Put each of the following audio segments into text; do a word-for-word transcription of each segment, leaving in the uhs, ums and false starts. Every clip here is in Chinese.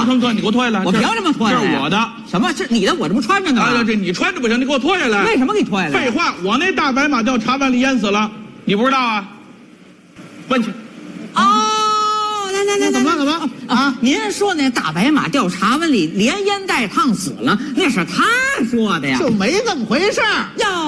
穿哥，你给我脱下来。 我凭什么脱下来？ 这是我的。 什么？是你的？我这不穿着呢吗？ 哎，这你穿着不行，你给我脱下来。 为什么给你脱下来？ 废话，我那大白马掉茶碗里淹死了，你不知道啊？问去。 哦，来来来， 怎么了？怎么了？啊！ 您说那大白马掉茶碗里连淹带烫死了，那是他说的呀。 就没这么回事儿。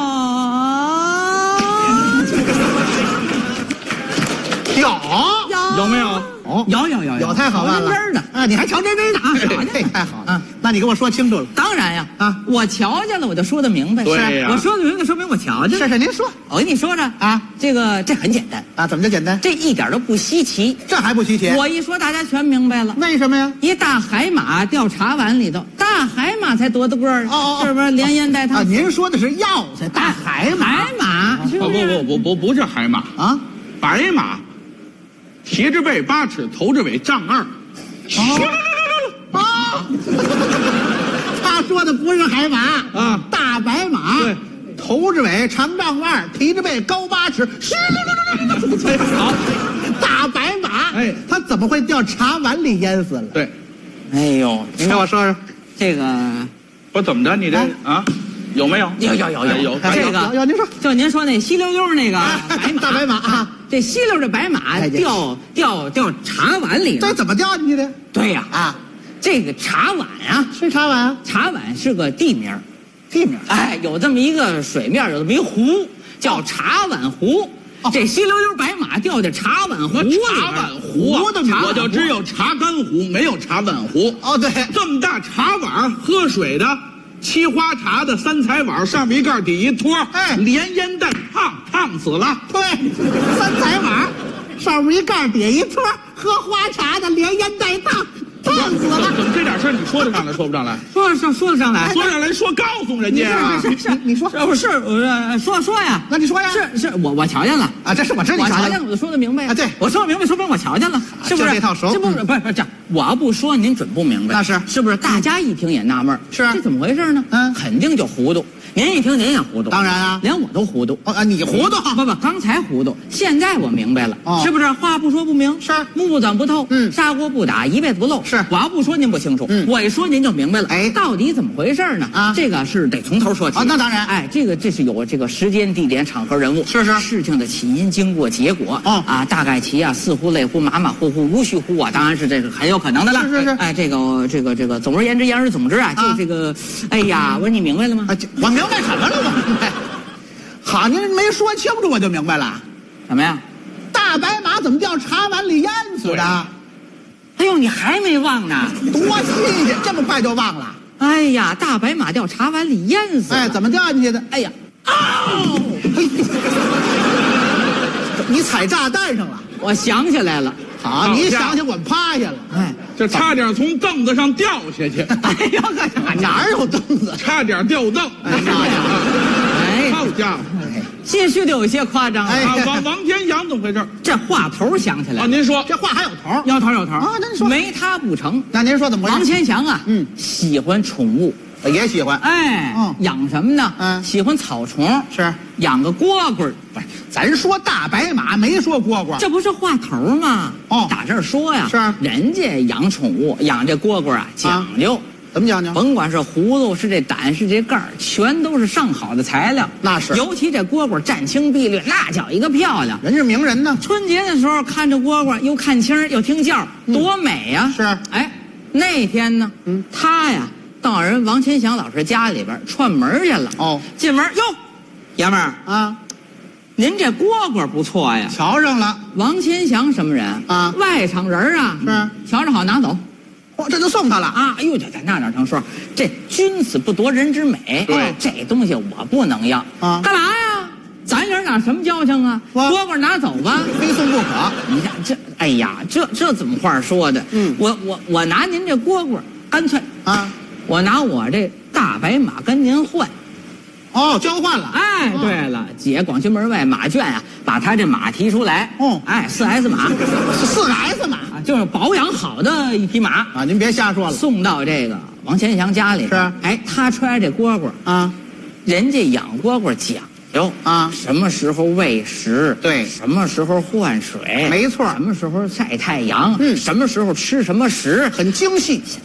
有有有没有？ 哦， 有有有有，太好办了。 瞧真真的啊，你还瞧真真的啊？ 好这太好了。那你给我说清楚了。 当然呀， 啊， 我瞧见了，我就说的明白。 对呀， 我说的明白，说明我瞧见了。 是是，您说。 我跟你说着啊， 这个这很简单啊，怎么就简单？ 这一点都不稀奇， 这还不稀奇？ 我一说大家全明白了。 为什么呀？ 一大海马掉茶碗里头，大海马才多大个儿哦， 是不是连淹带烫？ 啊，您说的是药材，大海马。 海马， 不不不不不不是海马啊， 白马。蹄着背八尺，头着尾丈二。 啊！他说的不是海马啊， 大白马。 对， 头着尾长丈二，蹄着背高八尺。 好， 大白马。 哎， 他怎么会掉茶碗里淹死了？ 对。 哎呦， 您给我说说， 这个不怎么着？你这啊，有没有？ 有有有有有。 这个有您说， 就您说那稀溜溜那个白马， 大白马啊。 这稀溜的白马掉掉掉茶碗里了， 这怎么掉进去的？ 对呀啊， 这个茶碗啊， 是茶碗啊， 茶碗是个地名， 地名。 哎，有这么一个水面，有这么一湖，叫茶碗湖。这稀溜溜白马掉在茶碗湖里， 茶碗湖啊，我就只有茶干湖，没有茶碗湖。 哦，对， 这么大茶碗，喝水的。沏花茶的三彩碗，上面一盖底一托， 哎， 连烟带烫，烫死了。 对，三彩碗，上面一盖底一托，喝花茶的连烟带烫，烫死了。 怎么这点事儿你说得上来，说不上来？ 说上说得上来， 说上来说告诉人家啊！ 是是是， 你说是是呃说说呀？ 那你说呀？ 是是，我我瞧见了啊，这是我知道我瞧见了，我就说的明白呀。 啊，对， 我说的明白，说明我瞧见了，是不是？ 这套熟， 这不是不是不是这样，我要不说您准不明白。 那是是不是？大家一听也纳闷， 是这怎么回事呢？ 嗯， 肯定就糊涂。您一听您也糊涂， 当然啊， 连我都糊涂。 哦啊，你糊涂？ 不不，刚才糊涂，现在我明白了， 哦， 是不是？话不说不明， 是木钻不透， 嗯， 砂锅不打一辈子不漏， 是。 我要不说您不清楚， 嗯， 我一说您就明白了。 哎， 到底怎么回事呢？ 啊， 这个是得从头说起。 啊，那当然。 哎，这个这是有这个时间、地点、场合、人物， 是是。 事情的起因、经过、结果， 哦啊，大概其啊，似乎、类乎、马马虎虎、无序乎啊，当然是这个很有可能的了。 是是是。 哎，这个这个这个，总而言之，言而总之啊，就这个，哎呀，我说你明白了吗？ 啊，我明白什么了？我明白。好，您没说清楚，我就明白了。 什么呀？ 大白马怎么掉茶碗里淹死的？ 哎呦，你还没忘呢？ 多新鲜，这么快就忘了？ 哎呀，大白马掉茶碗里淹死了。 哎，怎么掉进去的？ 哎呀，哦！ 你踩炸弹上了。 我想起来了。 好，你想想，我趴下了。 哎， 这差点从凳子上掉下去。 哎呦， 哪有凳子？ 差点掉凳。 哎呀， 哎， 好家伙！ 继续的有些夸张了。 哎，王王天祥怎么回事？ 这话头想起来啊，您说这话还有头？ 有头有头啊，那您说没他不成？ 那您说怎么回事？ 王千祥啊， 嗯， 喜欢宠物， 也喜欢。 哎， 嗯， 养什么呢？ 嗯， 喜欢草虫， 是养个蝈蝈。 不是，咱说大白马，没说蝈蝈。 这不是话头吗？ 哦， 打这儿说呀， 是人家养宠物，养这蝈蝈啊，讲究。 怎么讲究？ 甭管是葫芦，是这胆，是这盖儿，全都是上好的材料。 那是， 尤其这蝈蝈湛青碧绿，那叫一个漂亮。 人是名人呢。 春节的时候看着蝈蝈，又看清又听叫，多美呀！ 是， 哎，那天呢，嗯，他呀到人王千祥老师家里边串门去了。 哦， 进门哟，爷们儿啊， 您这蝈蝈不错呀， 瞧上了。 王千祥什么人啊？ 外省人啊。 是， 瞧着好拿走。 哦，这就送他了啊！哎呦，这那哪成说？这君子不夺人之美， 对， 这东西我不能要啊！ 干嘛呀？咱爷俩什么交情啊？蝈蝈拿走吧， 非送不可。 你看这，哎呀，这这怎么话说的？ 嗯， 我我我拿您这蝈蝈，干脆啊， 我拿我这大白马跟您换。 哦，交换了。 哎，对了，姐广渠门外马圈啊，把他这马提出来。 哦， 哎，四 S 马， 四 S 马， 就是保养好的一匹马啊。您别瞎说了。 送到这个王千祥家里。 是。 哎，他揣这蝈蝈啊， 人家养蝈蝈讲究啊， 什么时候喂食， 对， 什么时候换水， 没错， 什么时候晒太阳， 嗯， 什么时候吃什么食， 很精细。